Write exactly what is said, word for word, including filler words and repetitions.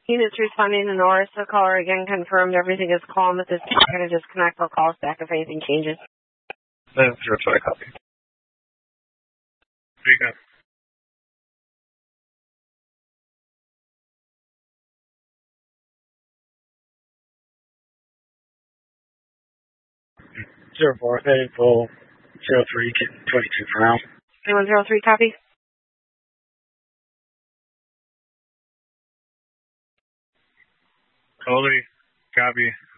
Units responding to Norris. The caller again confirmed everything is calm at this time. I'm going to disconnect. I'll call us back if anything changes. Zero two, I copy. There you go. Zero four, heading full. Zero three, twenty-two for now. three one zero three, copy. Coley, copy.